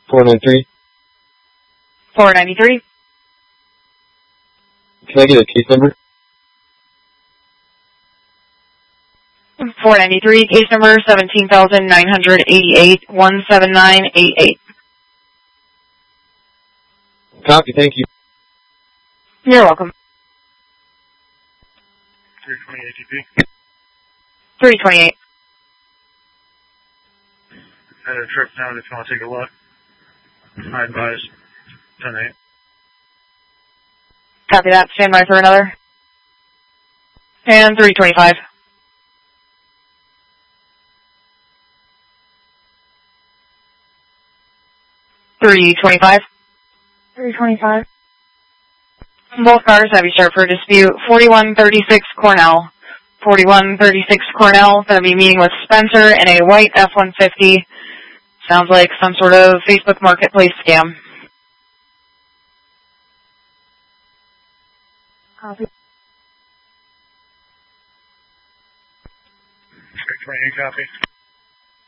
493. 493. Can I get a case number? 493, case number 17,988, 17988. Copy, thank you. You're welcome. 320 ATP. 328. Had a trip down if you want to take a look. I advise 10-8. Copy that. Stand by for another. And 325. 325. 325. Both cars have you start for dispute. 4136 Cornell. 4136 Cornell. Going to be meeting with Spencer in a white F-150. Sounds like some sort of Facebook Marketplace scam. Copy. 328 copy.